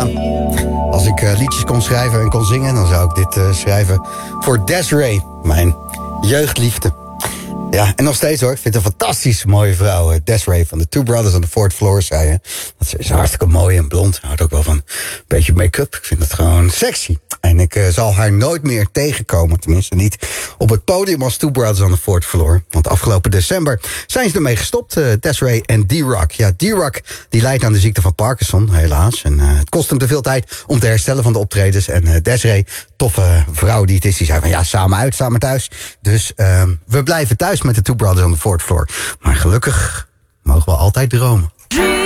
gedaan. Als ik liedjes kon schrijven en kon zingen, dan zou ik dit schrijven voor Desiree, mijn jeugdliefde. Ja, en nog steeds hoor. Ik vind het een fantastisch mooie vrouw. Desiree van de Two Brothers on the Fourth Floor zei je. Dat ze is hartstikke mooi en blond. Houdt ook wel van een beetje make-up. Ik vind het gewoon sexy. En ik zal haar nooit meer tegenkomen. Tenminste niet op het podium als Two Brothers on the Fourth Floor. Want afgelopen december zijn ze ermee gestopt. Desiree en D-Rock. Ja, D-Rock die lijdt aan de ziekte van Parkinson, helaas. En het kost hem te veel tijd om te herstellen van de optredens. En Desiree, toffe vrouw die het is, die zei van ja, samen uit, samen thuis. Dus we blijven thuis met de Two Brothers on the Fourth Floor. Maar gelukkig mogen we altijd dromen.